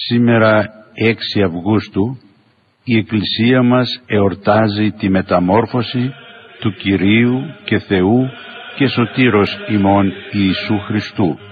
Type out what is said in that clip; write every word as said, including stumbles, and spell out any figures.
Σήμερα έξι Αυγούστου η Εκκλησία μας εορτάζει τη μεταμόρφωση του Κυρίου και Θεού και Σωτήρος ημών Ιησού Χριστού.